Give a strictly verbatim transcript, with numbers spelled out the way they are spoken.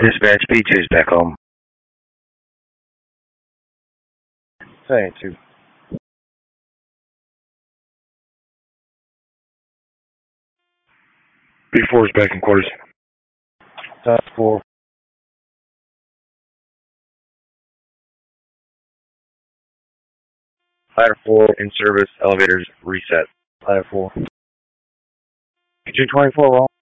Dispatch B two is back home. Say two. B four is back in quarters. Time four. Ladder four in service. Elevators reset. Ladder four. two twenty-four wrong.